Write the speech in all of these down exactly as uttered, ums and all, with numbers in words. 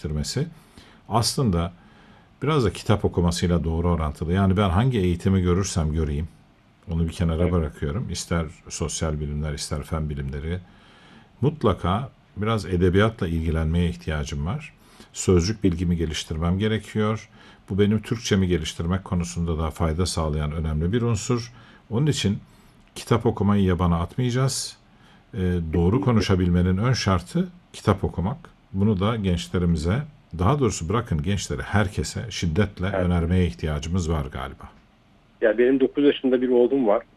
geliştirmesi aslında biraz da kitap okumasıyla doğru orantılı. Yani ben hangi eğitimi görürsem göreyim, onu bir kenara Evet. bırakıyorum. İster sosyal bilimler, ister fen bilimleri. Mutlaka biraz edebiyatla ilgilenmeye ihtiyacım var. Sözcük bilgimi geliştirmem gerekiyor. Bu benim Türkçemi geliştirmek konusunda da fayda sağlayan önemli bir unsur. Onun için kitap okumayı yabana atmayacağız. Ee, doğru Kesinlikle. konuşabilmenin ön şartı kitap okumak. Bunu da gençlerimize, daha doğrusu bırakın gençlere, herkese şiddetle Herkes. önermeye ihtiyacımız var galiba. Ya benim dokuz yaşında bir oğlum var.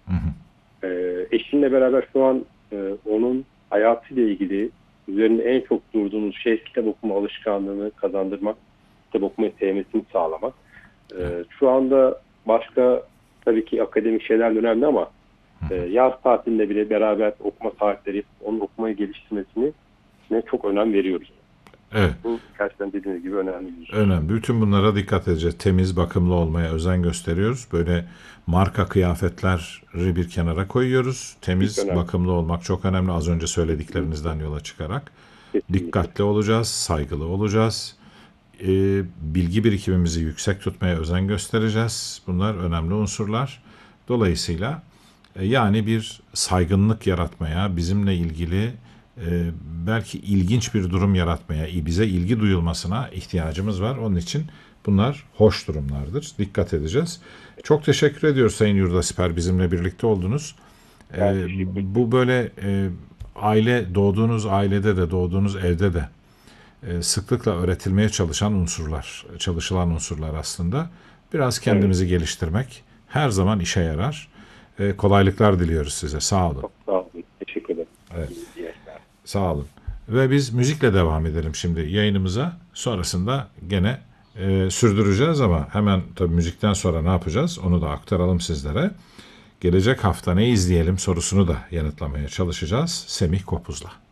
Ee, eşimle beraber şu an e, onun hayatıyla ilgili üzerinde en çok durduğumuz şey kitap okuma alışkanlığını kazandırmak, kitap okumayı sevmesini sağlamak. Ee, şu anda başka tabii ki akademik şeyler de önemli ama e, yaz tatilinde bile beraber okuma saatleri yapıp onun okumayı geliştirmesine ne çok önem veriyoruz. Evet. Bu gerçekten dediğiniz gibi önemli bir husus. Önemli. Bütün bunlara dikkat edeceğiz. Temiz, bakımlı olmaya özen gösteriyoruz. Böyle marka kıyafetleri bir kenara koyuyoruz. Çok Temiz, önemli. bakımlı olmak çok önemli. Az önce söylediklerinizden yola çıkarak. Kesinlikle. Dikkatli olacağız, saygılı olacağız. Ee, bilgi birikimimizi yüksek tutmaya özen göstereceğiz. Bunlar önemli unsurlar. Dolayısıyla e, yani bir saygınlık yaratmaya, bizimle ilgili e, belki ilginç bir durum yaratmaya, bize ilgi duyulmasına ihtiyacımız var. Onun için bunlar hoş durumlardır. Dikkat edeceğiz. Çok teşekkür ediyoruz Sayın Yurdasiper, bizimle birlikte oldunuz. Ben E, teşekkür ederim. bu böyle e, aile, doğduğunuz ailede de, doğduğunuz evde de e, sıklıkla öğretilmeye çalışan unsurlar, çalışılan unsurlar aslında. Biraz Evet. kendimizi geliştirmek her zaman işe yarar. E, kolaylıklar diliyoruz size. Sağ olun. Çok sağ olun. Teşekkür ederim. Evet, İyi yaşlar. sağ olun. Ve biz müzikle devam edelim şimdi yayınımıza. Sonrasında gene e, sürdüreceğiz ama hemen tabii müzikten sonra ne yapacağız? Onu da aktaralım sizlere. Gelecek hafta ne izleyelim sorusunu da yanıtlamaya çalışacağız Semih Kopuz'la.